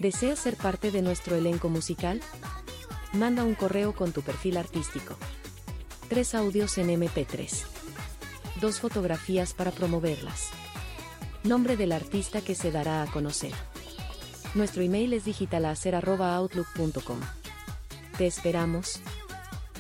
¿Deseas ser parte de nuestro elenco musical? Manda un correo con tu perfil artístico. 3 audios en MP3. 2 fotografías para promoverlas. Nombre del artista que se dará a conocer. Nuestro email es digitalacer@outlook.com. Te esperamos.